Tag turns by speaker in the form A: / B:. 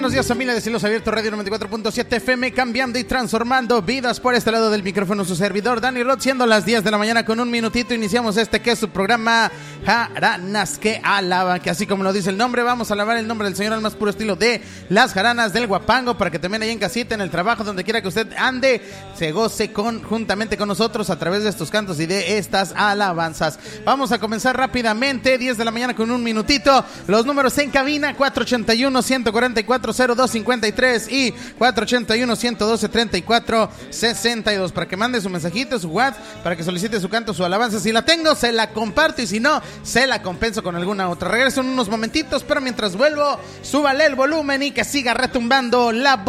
A: buenos días, familia de Cielos Abiertos, Radio 94.7 FM, cambiando y transformando vidas. Por este lado del micrófono, su servidor, Dani Roth, siendo las 10 de la mañana con un minutito, iniciamos que es su programa Jaranas que Alaban, que así como lo dice el nombre, vamos a alabar el nombre del Señor al más puro estilo de las jaranas del Huapango, para que también ahí en casita, en el trabajo, donde quiera que usted ande, se goce juntamente con nosotros a través de estos cantos y de estas alabanzas. Vamos a comenzar rápidamente, 10 de la mañana con un minutito, los números en cabina, 481-144-0253 y 481-112-3462, para que mande su mensajito, su WhatsApp, para que solicite su canto, su alabanza. Si la tengo, se la comparto, y si no, se la compenso con alguna otra. Regreso en unos momentitos, pero mientras vuelvo, súbale el volumen y que siga retumbando la